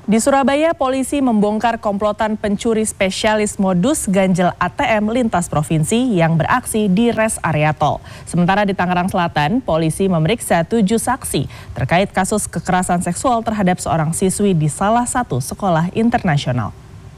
Di Surabaya, polisi membongkar komplotan pencuri spesialis modus ganjel ATM lintas provinsi yang beraksi di res area tol. Sementara di Tangerang Selatan, polisi memeriksa 7 saksi terkait kasus kekerasan seksual terhadap seorang siswi di salah satu sekolah internasional.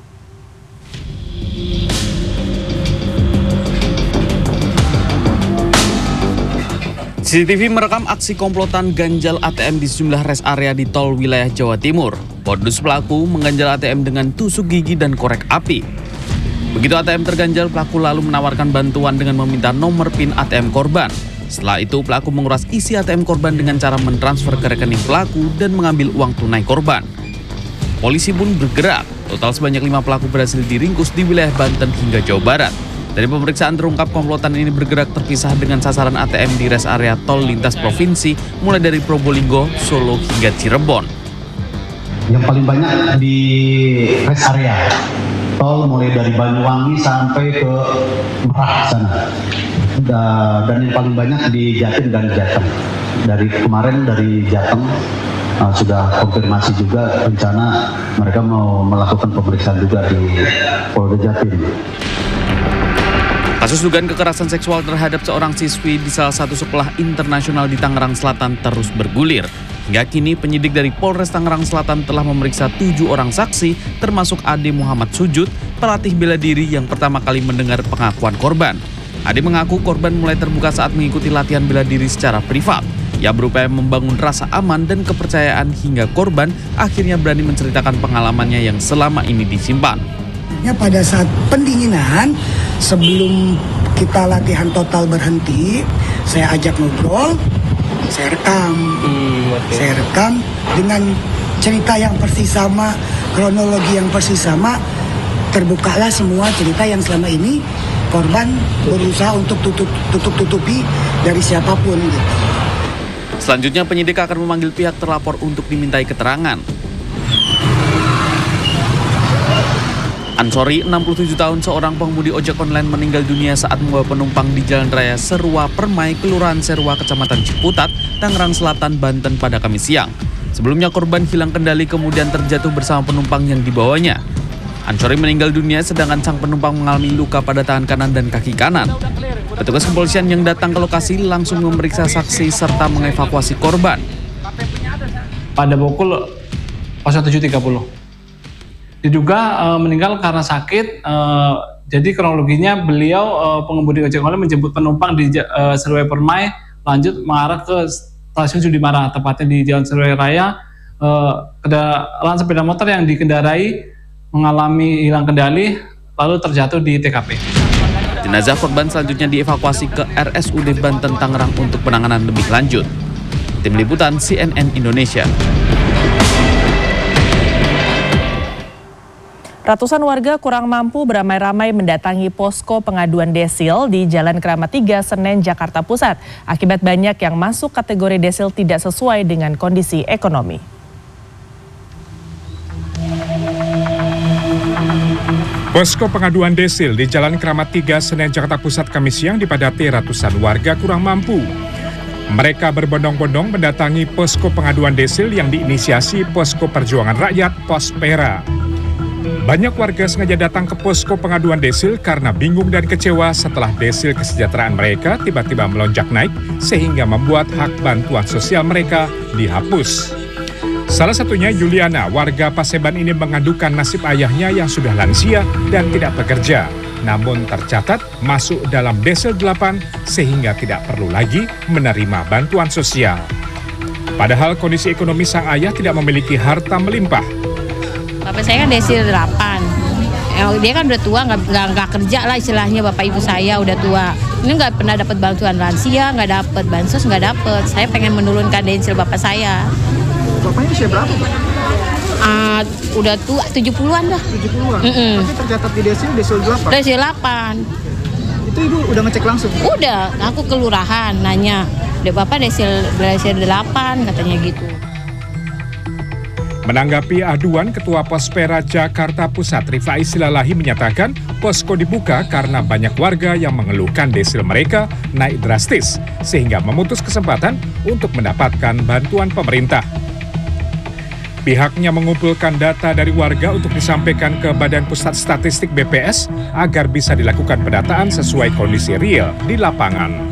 CCTV merekam aksi komplotan ganjal ATM di sejumlah res area di tol wilayah Jawa Timur. Modus pelaku mengganjal ATM dengan tusuk gigi dan korek api. Begitu ATM terganjal, pelaku lalu menawarkan bantuan dengan meminta nomor PIN ATM korban. Setelah itu, pelaku menguras isi ATM korban dengan cara mentransfer ke rekening pelaku dan mengambil uang tunai korban. Polisi pun bergerak. Total sebanyak 5 pelaku berhasil diringkus di wilayah Banten hingga Jawa Barat. Dari pemeriksaan terungkap komplotan ini bergerak terpisah dengan sasaran ATM di res area tol lintas provinsi mulai dari Probolinggo, Solo hingga Cirebon. Yang paling banyak di res area tol mulai dari Banyuwangi sampai ke Merak sana. Dan yang paling banyak di Jatim dan Jateng. Dari kemarin dari Jateng sudah konfirmasi juga rencana mereka mau melakukan pemeriksaan juga di Polda Jatim. Kasus dugaan kekerasan seksual terhadap seorang siswi di salah satu sekolah internasional di Tangerang Selatan terus bergulir. Hingga kini penyidik dari Polres Tangerang Selatan telah memeriksa 7 orang saksi termasuk Ade Muhammad Sujud, pelatih bela diri yang pertama kali mendengar pengakuan korban. Ade mengaku korban mulai terbuka saat mengikuti latihan bela diri secara privat. Ia berupaya membangun rasa aman dan kepercayaan hingga korban akhirnya berani menceritakan pengalamannya yang selama ini disimpan. Pada saat pendinginan, sebelum kita latihan total berhenti, saya ajak ngobrol, saya rekam. Saya rekam dengan cerita yang persis sama, kronologi yang persis sama, terbukalah semua cerita yang selama ini korban berusaha untuk tutupi dari siapapun. Selanjutnya penyidik akan memanggil pihak terlapor untuk dimintai keterangan. Ansori, 67 tahun, seorang pengemudi ojek online meninggal dunia saat membawa penumpang di Jalan Raya Serua Permai, Kelurahan Serua, Kecamatan Ciputat, Tangerang Selatan, Banten pada Kamis siang. Sebelumnya korban hilang kendali kemudian terjatuh bersama penumpang yang dibawanya. Ansori meninggal dunia sedangkan sang penumpang mengalami luka pada tangan kanan dan kaki kanan. Petugas kepolisian yang datang ke lokasi langsung memeriksa saksi serta mengevakuasi korban. Pada pukul 07.30. Diduga meninggal karena sakit, jadi kronologinya beliau pengemudi ojek online menjemput penumpang di Serua Permai, lanjut mengarah ke stasiun Sudimara, tepatnya di Jalan Serua Raya. Kendaraan sepeda motor yang dikendarai mengalami hilang kendali, lalu terjatuh di TKP. Jenazah korban selanjutnya dievakuasi ke RSUD Banten Tangerang untuk penanganan lebih lanjut. Tim Liputan CNN Indonesia. Ratusan warga kurang mampu beramai-ramai mendatangi posko pengaduan desil di Jalan Keramat 3, Senen, Jakarta Pusat. Akibat banyak yang masuk kategori desil tidak sesuai dengan kondisi ekonomi. Posko pengaduan desil di Jalan Keramat 3, Senen, Jakarta Pusat Kamis siang dipadati ratusan warga kurang mampu. Mereka berbondong-bondong mendatangi posko pengaduan desil yang diinisiasi Posko Perjuangan Rakyat Pospera. Banyak warga sengaja datang ke posko pengaduan desil karena bingung dan kecewa setelah desil kesejahteraan mereka tiba-tiba melonjak naik sehingga membuat hak bantuan sosial mereka dihapus. Salah satunya Yuliana, warga Paseban ini mengadukan nasib ayahnya yang sudah lansia dan tidak bekerja. Namun tercatat masuk dalam desil 8 sehingga tidak perlu lagi menerima bantuan sosial. Padahal kondisi ekonomi sang ayah tidak memiliki harta melimpah. Bapak saya kan desil 8. Dia kan udah tua, nggak kerja lah istilahnya, bapak ibu saya udah tua. Ini nggak pernah dapat bantuan lansia, nggak dapat bansos, nggak dapat. Saya pengen menurunkan desil bapak saya. Bapaknya usia berapa, Pak? Udah tua, 70-an dah. 70-an? Tapi tercatat di desil 8? Desil 8. Itu Ibu udah ngecek langsung? Udah, aku kelurahan nanya. Bapak desil 8 katanya gitu. Menanggapi aduan, Ketua Pospera Jakarta Pusat Rifai Silalahi menyatakan posko dibuka karena banyak warga yang mengeluhkan desil mereka naik drastis sehingga memutus kesempatan untuk mendapatkan bantuan pemerintah. Pihaknya mengumpulkan data dari warga untuk disampaikan ke Badan Pusat Statistik BPS agar bisa dilakukan pendataan sesuai kondisi real di lapangan.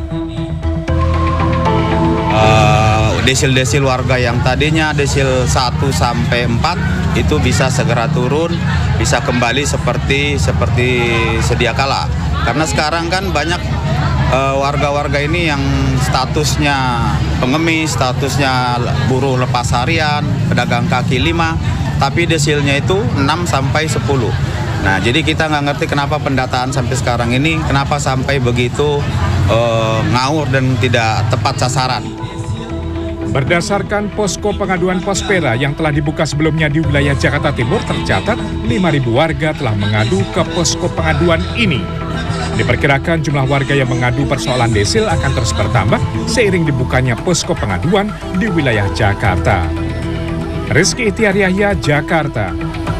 Desil-desil warga yang tadinya desil 1 sampai 4 itu bisa segera turun, bisa kembali seperti sedia kala. Karena sekarang kan banyak warga-warga ini yang statusnya pengemis, statusnya buruh lepas harian, pedagang kaki 5, tapi desilnya itu 6 sampai 10. Nah, jadi kita nggak ngerti kenapa pendataan sampai sekarang ini, kenapa sampai begitu ngawur dan tidak tepat sasaran. Berdasarkan posko pengaduan Pospera yang telah dibuka sebelumnya di wilayah Jakarta Timur, tercatat 5.000 warga telah mengadu ke posko pengaduan ini. Diperkirakan jumlah warga yang mengadu persoalan desil akan terus bertambah seiring dibukanya posko pengaduan di wilayah Jakarta. Rizky Ihtiar Yahya, Jakarta.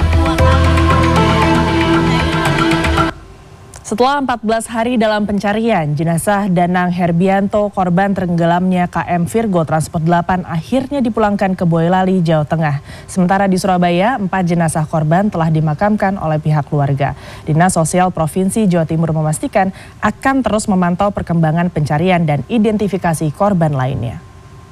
Setelah 14 hari dalam pencarian, jenazah Danang Herbianto, korban tenggelamnya KM Virgo Transport 8 akhirnya dipulangkan ke Boyolali, Jawa Tengah. Sementara di Surabaya, 4 jenazah korban telah dimakamkan oleh pihak keluarga. Dinas Sosial Provinsi Jawa Timur memastikan akan terus memantau perkembangan pencarian dan identifikasi korban lainnya.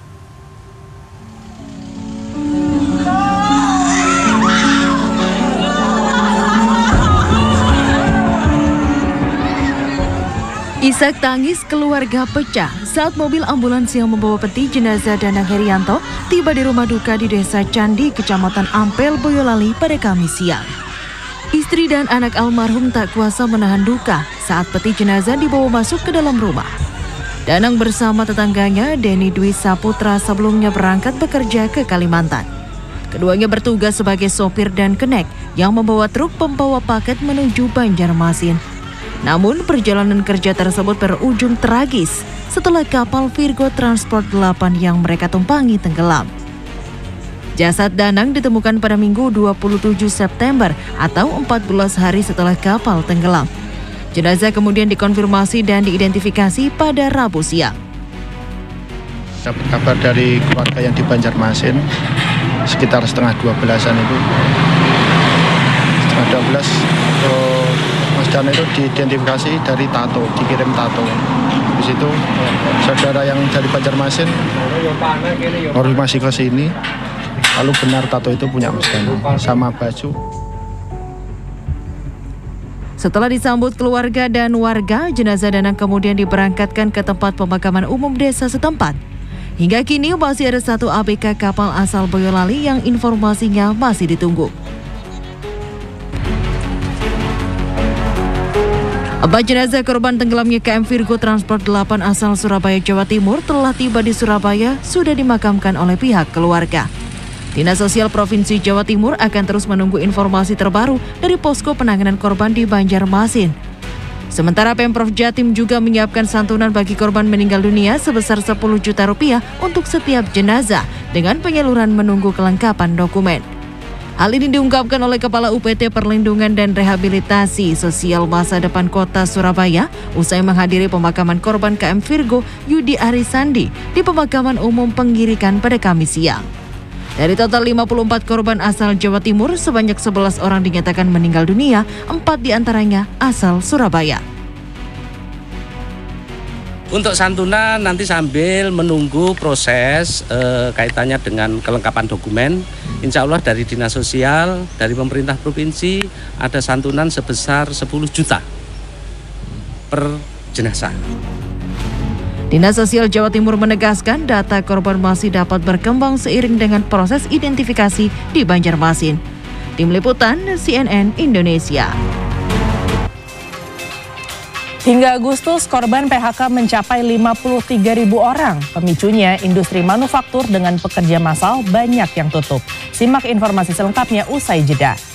Isak tangis keluarga pecah saat mobil ambulans yang membawa peti jenazah Danang Herbianto tiba di rumah duka di Desa Candi, Kecamatan Ampel, Boyolali pada Kamis siang. Istri dan anak almarhum tak kuasa menahan duka saat peti jenazah dibawa masuk ke dalam rumah. Danang bersama tetangganya, Denny Dwi Saputra, sebelumnya berangkat bekerja ke Kalimantan. Keduanya bertugas sebagai sopir dan kenek yang membawa truk pembawa paket menuju Banjarmasin. Namun perjalanan kerja tersebut berujung tragis setelah kapal Virgo Transport 8 yang mereka tumpangi tenggelam. Jasad Danang ditemukan pada Minggu 27 September atau 14 hari setelah kapal tenggelam. Jenazah kemudian dikonfirmasi dan diidentifikasi pada Rabu siang. Dapat kabar dari keluarga yang di Banjarmasin sekitar setengah 12-an itu. Setengah 12 Mas Dana itu diidentifikasi dari tato, dikirim tato. Habis itu saudara yang dari Banjarmasin konfirmasi ke sini, lalu benar tato itu punya Mas Dana sama baju. Setelah disambut keluarga dan warga, jenazah Danang kemudian diberangkatkan ke tempat pemakaman umum desa setempat. Hingga kini masih ada 1 ABK kapal asal Boyolali yang informasinya masih ditunggu. 4 jenazah korban tenggelamnya KM Virgo Transport 8 asal Surabaya, Jawa Timur telah tiba di Surabaya, sudah dimakamkan oleh pihak keluarga. Dinas Sosial Provinsi Jawa Timur akan terus menunggu informasi terbaru dari posko penanganan korban di Banjarmasin. Sementara Pemprov Jatim juga menyiapkan santunan bagi korban meninggal dunia sebesar 10 juta rupiah untuk setiap jenazah dengan penyaluran menunggu kelengkapan dokumen. Hal ini diungkapkan oleh Kepala UPT Perlindungan dan Rehabilitasi Sosial Masa Depan Kota Surabaya usai menghadiri pemakaman korban KM Virgo Yudi Arisandi di Pemakaman Umum Penggirikan pada Kamis siang. Dari total 54 korban asal Jawa Timur, sebanyak 11 orang dinyatakan meninggal dunia, 4 diantaranya asal Surabaya. Untuk santunan nanti sambil menunggu proses kaitannya dengan kelengkapan dokumen, insya Allah dari Dinas Sosial, dari pemerintah provinsi ada santunan sebesar 10 juta per jenazah. Dinas Sosial Jawa Timur menegaskan data korban masih dapat berkembang seiring dengan proses identifikasi di Banjarmasin. Tim Liputan CNN Indonesia. Hingga Agustus, korban PHK mencapai 53.000 orang. Pemicunya, industri manufaktur dengan pekerja massal banyak yang tutup. Simak informasi selengkapnya usai jeda.